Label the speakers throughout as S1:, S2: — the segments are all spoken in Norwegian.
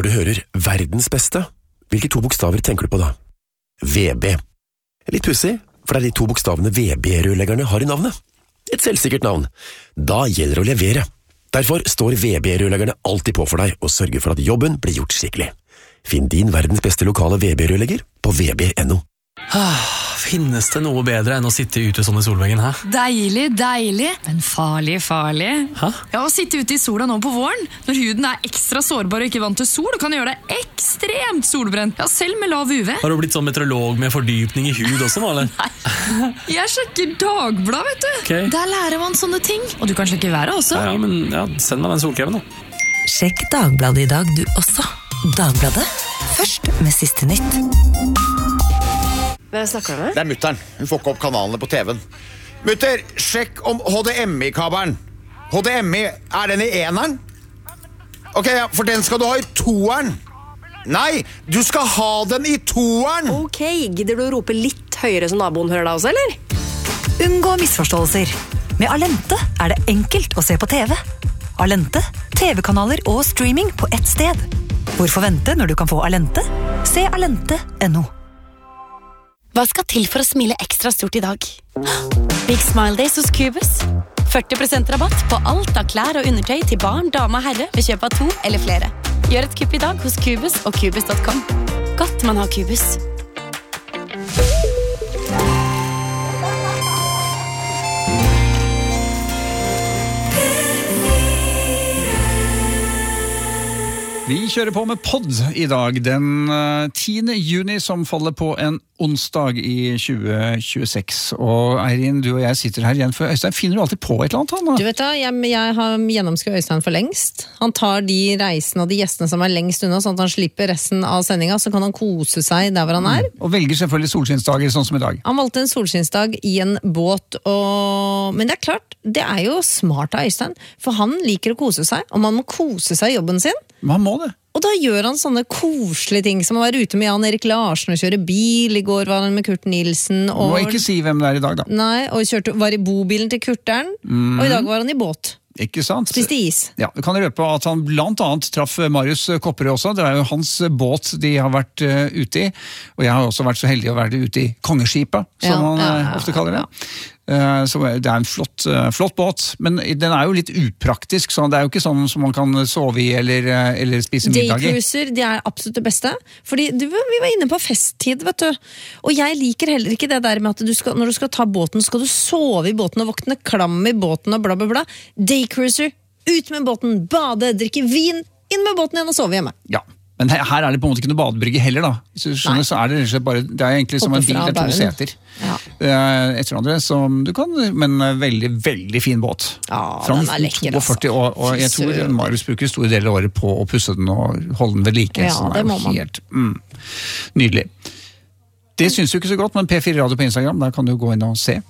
S1: Når du hører verdens beste, hvilke 2 bokstaver tenker du på da? VB. Litt pussig, for det de 2 bokstavene VB-rørleggerne har i navnet. Et selvsikkert navn. Da gjelder det å levere. Derfor står VB-rørleggerne alltid på for deg og sørger for at jobben blir gjort skikkelig. Finn din verdens beste lokale VB-rørlegger på vb.no.
S2: Finnes det noe bedre enn å sitte ute sånn i solveggen, hæ?
S3: Deilig, deilig, men farlig, farlig.
S2: Hæ?
S3: Ja, å sitte ute i sola nå på våren, når huden er ekstra sårbar og ikke vant til sol, kan gjøre deg ekstremt solbrent. Ja, selv med lav UV.
S2: Har du blitt sånn meteorolog med fordypning i hud også nå, eller?
S3: Nei, jeg sjekker Dagblad, vet du.
S2: Ok.
S3: Der lærer man sånne ting. Og du kan sjekke været også.
S2: Ja, men send meg den solkremen da.
S4: Sjekk Dagbladet i dag du også. Dagbladet, først med siste nytt.
S3: Hvem snakker du med?
S5: Det mutteren. Hun får ikke opp kanalene på TV-en. Mutter, sjekk om HDMI-kabelen. HDMI, er den i eneren? Ok, ja, for den skal du ha i toeren. Nei, du skal ha den i toeren.
S6: Ok, gidder du å rope litt høyere så naboen hører deg også, eller?
S4: Unngå misforståelser. Med Alente er det enkelt å se på TV. Alente, TV-kanaler og streaming på ett sted. Hvorfor vente når du kan få Alente? Se alente.no.
S7: Hva skal til for å smile ekstra stort i dag? Big Smile Days hos Cubus. 40% rabatt på alt av klær og undertøy til barn, dame og herre ved kjøp av 2 eller flere. Gjør et kupp i dag hos Cubus og Cubus.com. Godt man har Cubus.
S8: Vi kjører på med podd i dag, den 10. juni, som faller på en onsdag i 2026. Og Eirin, du og jeg sitter her igjen, for Øystein finner du alltid på et eller annet, han?
S9: Du vet da, jeg har gjennomskuet Øystein for lengst. Han tar de reisene og de gjestene som er lengst unna, sånn at han slipper resten av sendinga, så kan han kose seg der hvor han er.
S8: Og velger selvfølgelig solskinnsdager, sånn som i dag.
S9: Han valgte en solskinnsdag i en båt, men det er klart, det er jo smart av Øystein, for han liker å kose seg, og man må kose seg i jobben sin.
S8: Man må det.
S9: Og da gjør han sånne koselige ting som å være ute med Jan Erik Larsen og kjøre bil. I går var han med Kurt Nilsen. Og...
S8: Må ikke si hvem det er i dag da.
S9: Nei, og var i bobilen til Kurteren, og i dag var han i båt.
S8: Ikke sant?
S9: Spiste is.
S8: Ja, du kan røpe at han blant annet traff Marius Kopperød også. Det er jo hans båt de har vært ute i. Og jeg har også vært så heldig å være ute i Kongeskipet, som han ofte kaller det. Så det er en flott båt, men den er jo litt upraktisk, så det er jo ikke sånn som man kan sove i eller spise middag i.
S9: Daycruiser, de er absolutt det beste, fordi vi var inne på festtid, vet du, og jeg liker heller ikke det der med at når du skal ta båten, skal du sove i båten og våkne klam i båten og bla bla bla. Daycruiser, ut med båten, bade, drikke vin, inn med båten igjen og sove hjemme.
S8: Ja. Men her er det på en måte ikke noe badebrygge heller da. Hvis du skjønner, så er det bare, det er egentlig som en bil, det er 2 seter. Ja. Etter hverandre, som du kan, men veldig, veldig fin båt. Ja, den er lekker, altså. Og jeg tror Marius bruker store deler av året på å pusse den og holde den ved like.
S9: Ja, det må man.
S8: Helt nydelig. Det synes du ikke så godt, men P4 Radio på Instagram, der kan du gå inn og se.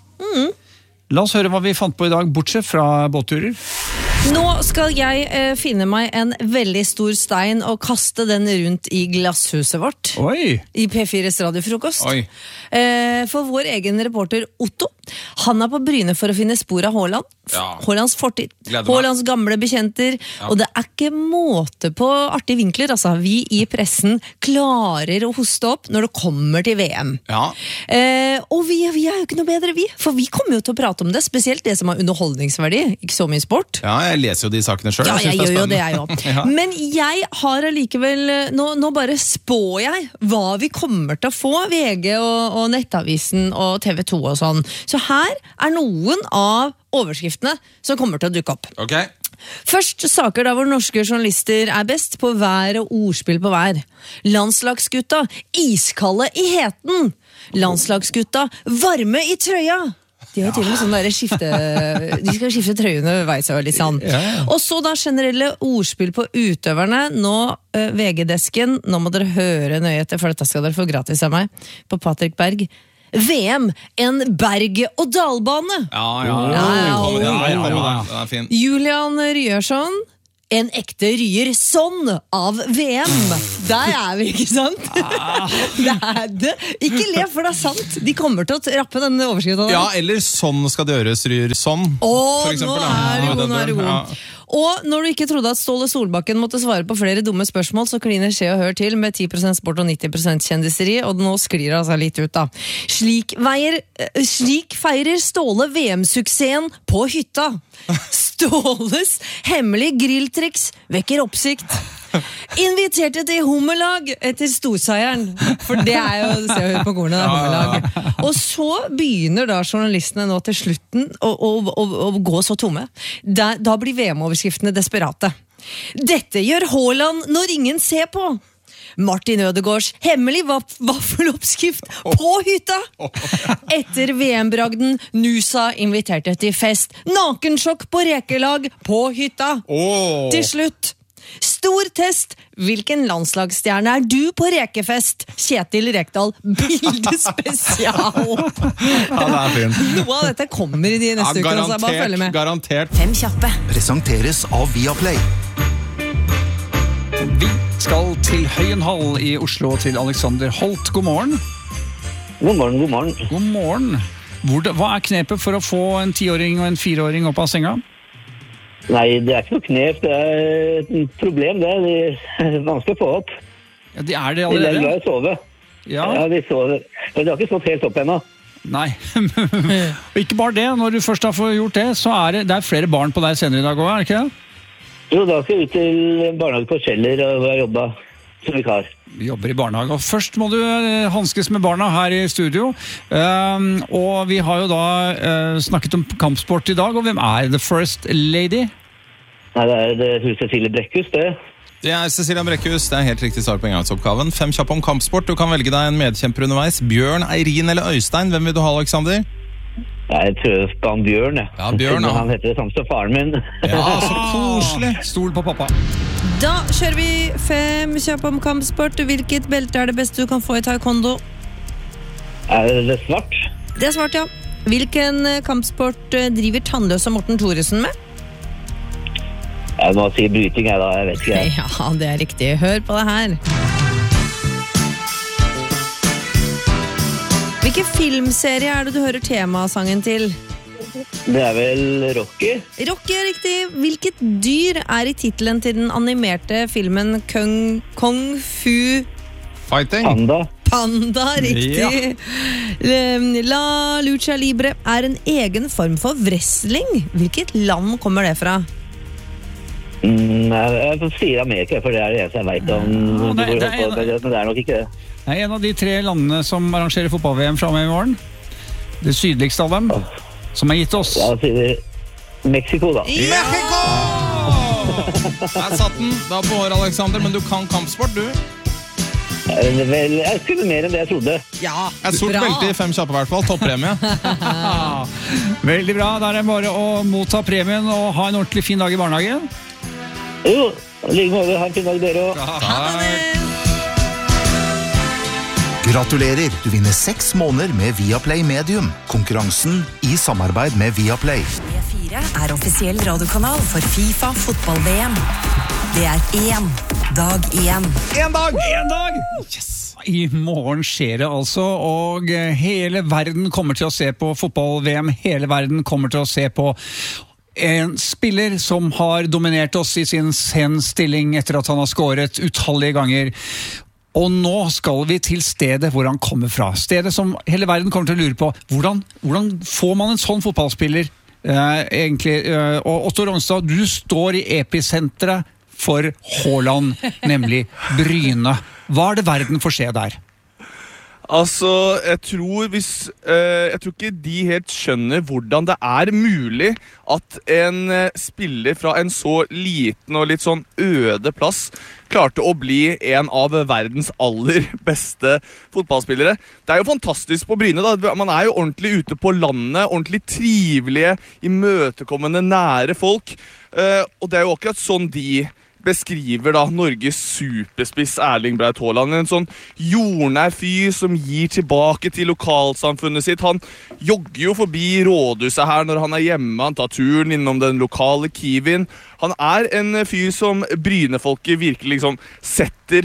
S8: La oss høre hva vi fant på i dag, bortsett fra båtturer.
S9: Nå skal jeg finne meg en veldig stor stein og kaste den rundt i glasshuset vårt.
S8: Oi!
S9: I P4s radiofrokost.
S8: Oi.
S9: For vår egen reporter Otto, han er på Bryne for å finne spor av Haaland. Ja. Haalands fortid. Haalands gamle bekjenter. Ja. Og det er ikke måte på artige vinkler. Altså, vi i pressen klarer å hoste opp når det kommer til VM. Ja. Og vi er jo ikke noe bedre, vi. For vi kommer jo til å prate om det, spesielt det som har underholdningsverdi. Ikke så mye sport.
S10: Ja, jeg leser jo de sakene selv.
S9: Ja, jeg gjør jo det, jeg også. Ja. Men jeg har allikevel, nå bare spår jeg hva vi kommer til å få, VG og Nettavisen og TV 2 og sånn. Så her er noen av overskriftene som kommer til å dukke opp.
S10: Ok.
S9: Først saker da hvor norske journalister er best på vær og ordspill på vær. Landslagsgutta, iskalde i heten. Landslagsgutta, varme i trøya. De har jo til og med sånn der de skal skifte trøyene underveis og litt sånn. Og så da generelle ordspill på utøverne. Nå, VG-desken, nå må dere høre nøye etter, for dette skal dere få gratis av meg, på Patrick Berg. VM, en berg- og dalbane.
S10: Ja, det er fin.
S9: Julian Ryerson, en ekte ryer sånn av VM. Der er vi, ikke sant? Det er det. Ikke le, for det er sant. De kommer til å rappe denne overskriften.
S10: Ja, eller sånn skal det gjøres, Ryr. Sånn.
S9: For eksempel, nå er det god. Og når du ikke trodde at Ståle Solbakken måtte svare på flere dumme spørsmål, så kliner Skje og Hør til med 10% sport og 90% kjendiseri, og nå sklir det altså litt ut da. Slik feirer Ståle VM-suksessen på hytta. Ståles hemmelige grilltriks vekker oppsikt. Inviterte til hummerlag etter storseieren, for det er jo Se og Hør på kornet, det er hummerlag. Og så begynner da journalistene nå til slutten å gå så tomme. Da blir VM-overskriftene desperate. Dette gjør Haaland når ingen ser på. Martin Ødegaards hemmelig vaffeloppskrift på hytta. Etter VM-bragden Nusa inviterte til fest. Nakensjokk på rekelag på hytta. Til slutt stor test. Hvilken landslagsstjerne er du på rekefest? Kjetil Rekdal, bildespesial.
S10: Ja, det er fint.
S9: Noe av dette kommer i de neste ukene, så jeg bare følger med.
S10: Garantert.
S4: 5 kjappe.
S11: Presenteres av Viaplay.
S8: Vi skal til Høyenhall i Oslo til Alexander Holt. God morgen.
S12: God morgen, god morgen.
S8: God morgen. Hva er knepet for å få en 10-åring og en 4-åring opp av senga?
S12: Nei, det er ikke noe knep, det er et problem, det er vanskelig å få opp.
S8: Ja, de er det allerede.
S12: De er glad i å sove.
S8: Ja,
S12: de sover. Men de har ikke stått helt opp ennå.
S8: Nei. Og ikke bare det, når du først har fått gjort det, så er det flere barn på deg senere i dag også, er det ikke det?
S12: Jo, da skal jeg ut til barnehage på Kjeller og jobbe som vikar.
S8: Vi jobber i barnehage, og først må du hanskes med barna her i studio. Og vi har jo da snakket om kampsport i dag, og hvem er the first lady?
S12: Nei, det er Cecilie Brekkhus, det.
S10: Det er Cecilia Brekkhus, det er helt riktig svar på engangsoppgaven. 5 kjappe om kampsport, du kan velge deg en medkjemper underveis. Bjørn, Eirin eller Øystein, hvem vil du ha, Alexander?
S12: Jeg prøver på han Bjørn, ja.
S10: Ja, Bjørn, ja.
S12: Han heter det samme som faren min.
S10: Ja, så koselig.
S8: Stol på pappa.
S9: Da kjører vi 5 kjapp om kampsport. Hvilket belte er det beste du kan få i taekwondo?
S12: Er det svart?
S9: Det er svart, ja. Hvilken kampsport driver tannløse Morten Thoresen med?
S12: Jeg må si bryting her da, jeg vet ikke.
S9: Ja, det er riktig. Hør på det her. Hvilken filmserie er det du hører temasangen til?
S12: Det er vel Rocky.
S9: Rocky er riktig. Hvilket dyr er i titelen til den animerte filmen Kung Fu
S10: Fighting?
S9: Panda, riktig. Ja. La Lucha Libre er en egen form for wrestling. Hvilket land kommer det fra?
S12: Jeg sier Amerika, for det er det jeg vet om. Men det er nok ikke det.
S8: Det er en av de 3 landene som arrangerer fotball-VM fremme i morgen. Det sydligste av dem, som har gitt oss.
S12: Ja, sier Mexico da.
S10: Mexico! Der satt den, da på håret, Alexander, men du kan kampsport, du?
S12: Vel, jeg skulle mer enn det jeg trodde.
S9: Ja,
S10: et sort belte i 5 kjappe i hvert fall, toppremie.
S8: Veldig bra, da er det bare å motta premien og ha en ordentlig fin dag i barnehagen.
S12: Jo, like måte, ha en fin dag dere også.
S11: Gratulerer, du vinner 6 måneder med Viaplay Medium. Konkurransen i samarbeid med Viaplay.
S4: V4 er offisiell radiokanal for FIFA fotball-VM. Det er 1 dag igjen.
S10: En dag!
S8: Yes! I morgen skjer det altså, og hele verden kommer til å se på fotball-VM. Hele verden kommer til å se på en spiller som har dominert oss i sin stilling etter at han har skåret utallige ganger. Og nå skal vi til stedet hvor han kommer fra. Stedet som hele verden kommer til å lure på. Hvordan får man en sånn fotballspiller egentlig? Og Otto Rongstad, du står i episenteret for Haaland, nemlig Bryne. Hva er det verden får se der?
S13: Altså, jeg tror ikke de helt skjønner hvordan det er mulig at en spiller fra en så liten og litt sånn øde plass klarte å bli en av verdens aller beste fotballspillere. Det er jo fantastisk på Bryne da. Man er jo ordentlig ute på landet, ordentlig trivelige, imøtekommende, nære folk. Og det er jo akkurat sånn de beskriver da Norges superspiss Erling Braut Haaland, en sånn jordnær fyr som gir tilbake til lokalsamfunnet sitt. Han jogger jo forbi rådhuset her når han er hjemme, han tar turen innom den lokale Kiwien. Han er en fyr som Brynefolket virkelig liksom setter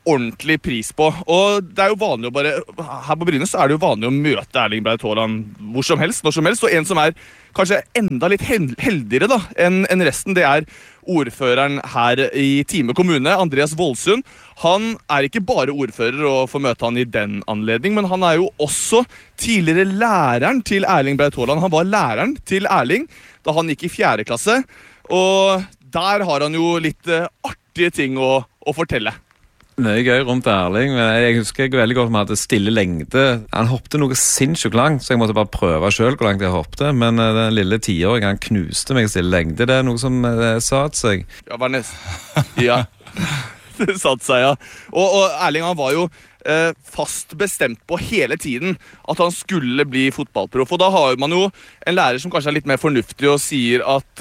S13: ordentlig pris på. Og det jo vanlig å bare, her på Bryne så det jo vanlig å møte Erling Braut Haaland hvor som helst, når som helst, og en som kanskje enda litt heldigere da, enn resten, det ordføreren her i Time kommune, Andreas Voldsund. Han ikke bare ordfører og får møte han i den anledning, men han jo også tidligere læreren til Erling Braut Haaland. Han var læreren til Erling da han gikk i 4. klasse, og der har han jo litt artige ting å fortelle.
S14: Mye gøy rundt Erling, men jeg husker veldig godt om han hadde stille lengde. Han hoppte noe sinnssykt langt, så jeg måtte bare prøve selv hvor langt jeg hoppte, men den lille 10-åringen, han knuste meg stille lengde. Det noe som satt seg.
S13: Ja, Varnes. Ja, det satt seg, ja. Og Erling, han var jo fast bestemt på hele tiden at han skulle bli fotballproff, og da har man jo en lærer som kanskje litt mer fornuftig og sier at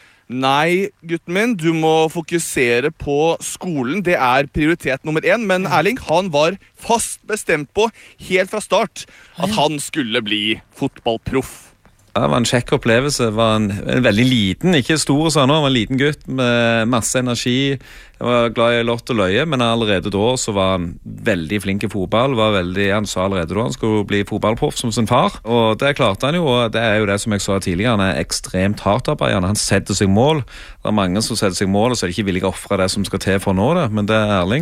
S13: nei, gutten min, du må fokusere på skolen. Det prioritet nummer 1, men Erling, han var fast bestemt på helt fra start at han skulle bli fotballproff.
S14: Det var en kjekk opplevelse. Var en veldig liten, ikke stor sånn, han var en liten gutt med masse energi. Jeg var glad i lott og løye, men allerede da så var han veldig flink i fotball. Han sa allerede da han skulle bli fotballproff som sin far. Og det klarte han jo, og det jo det som jeg sa tidligere. Han ekstremt hardtarbeidende. Han setter seg mål. Det mange som setter seg mål, og så det ikke villig å offre det som skal til for å nå det, men det Erling.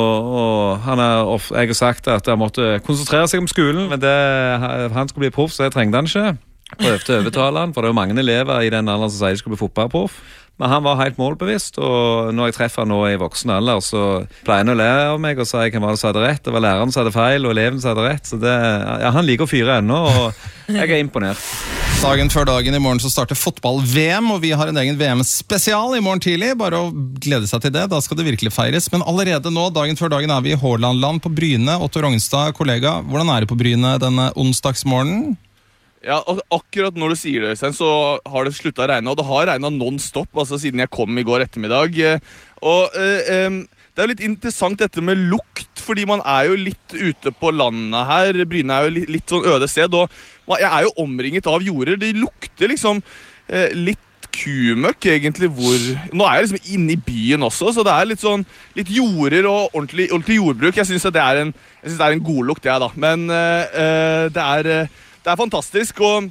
S14: Og jeg har sagt at han måtte konsentrere seg om skolen, men han skulle bli proff, så jeg trengte han ikke. Prøvde å overtale han, for det mange elever i den alderen som sier de skulle bli fotballproff. Men han var helt målbevisst, og når jeg treffer han nå i voksen alder, så pleier han å le av meg og si hvem var det som hadde rett. Det var læreren som hadde feil, og eleven som hadde rett. Så han liker å fyre ennå, og jeg imponert.
S10: Dagen før dagen i morgen så starter fotball-VM, og vi har en egen VM-spesial i morgen tidlig. Bare å glede seg til det, da skal det virkelig feires. Men allerede nå, dagen før dagen, vi i Haalandland på Bryne. Otto Rognstad, kollega, hvordan det på Bryne denne onsdagsmorgenen?
S13: Ja, akkurat når du sier det, så har det sluttet å regne, og det har regnet non-stop, altså siden jeg kom i går ettermiddag. Og det litt interessant dette med lukt, fordi man jo litt ute på landet her. Bryne jo litt sånn øde sted, og jeg jo omringet av jorder. Det lukter liksom litt kumøkk egentlig nå jeg liksom inne i byen også, så det litt sånn litt jorder og ordentlig jordbruk. Jeg synes det en god lukt, da. Men det fantastisk, og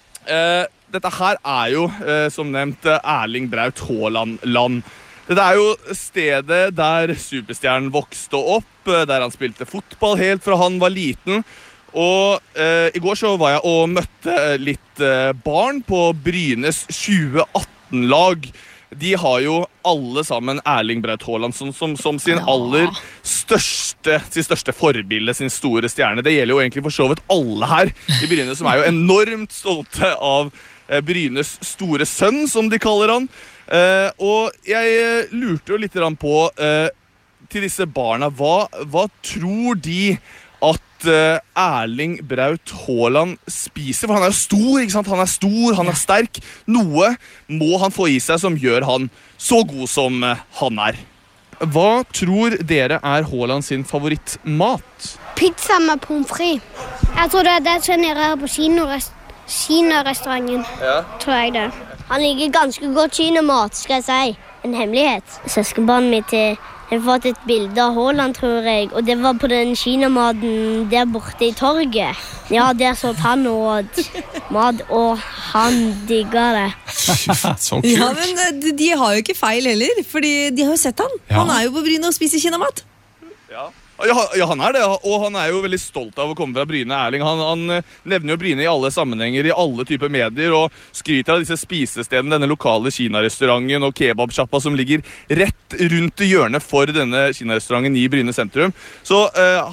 S13: dette her jo, som nevnt, Erling Braut Haaland-land. Dette jo stedet der superstjernen vokste opp, der han spilte fotball helt fra han var liten. Og i går så var jeg og møtte litt barn på Brynes 2018-lag. De har jo alle sammen Erling Braut Haaland som sin aller største forbilde, sin store stjerne. Det gjelder jo egentlig for så vidt alle her i Bryne, som jo enormt stolte av Brynes store sønn, som de kaller han. Og jeg lurte jo litt på til disse barna, hva tror de at Erling Braut Haaland spiser? For han jo stor, ikke sant? Han stor, han sterk. Noe må han få i seg som gjør han så god som han Hva tror dere Haaland sin favorittmat?
S15: Pizza med pommes frites. Jeg tror det genererer på kinarestauranten. Ja. Tror jeg det. Han liker ganske godt kinamat, skal jeg si. En hemmelighet. Søskenbarnet mitt har fått et bilde av Haaland, tror jeg, og det var på den kinamaten der borte i torget. Ja, der så han åt mat, og han digger det.
S10: Så kult.
S9: Ja, men de har jo ikke feil heller, fordi de har jo sett han. Ja. Han jo på Bryne og spiser kinamat.
S13: Ja, han det, og han jo veldig stolt av å komme fra Bryne, Erling. Han nevner jo Bryne i alle sammenhenger, i alle typer medier, og skryter av disse spisestedene, denne lokale kinarestauranten og kebabsjappa som ligger rett rundt hjørnet for denne kinarestauranten i Bryne sentrum. Så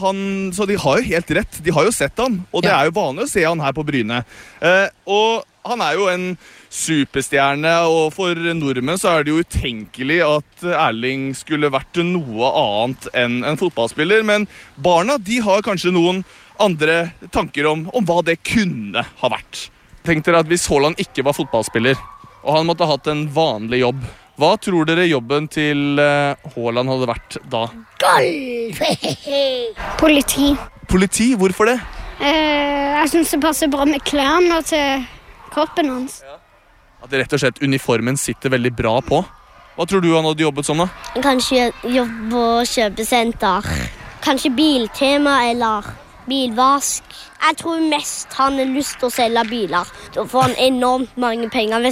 S13: de har jo helt rett, de har jo sett han, og det jo vanlig å se han her på Bryne. Og han jo en superstjerne, og for nordmenn så det jo utenkelig at Erling skulle vært noe annet enn en fotballspiller, men barna de har kanskje noen andre tanker om hva det kunne ha vært. Tenk dere at hvis Haaland ikke var fotballspiller, og han måtte ha hatt en vanlig jobb, hva tror dere jobben til Haaland hadde vært da?
S15: Golf! Politi.
S13: Politi? Hvorfor det?
S15: Jeg synes det passer bra med klærne til kroppen hans.
S13: At det rett og slett uniformen sitter veldig bra på. Hva tror du han hadde jobbet som da?
S15: Kanskje jobbe på kjøpesenter. Kanskje biltema eller bilvask. Jeg tror mest han har lyst til å selge biler. Da får han enormt mange penger.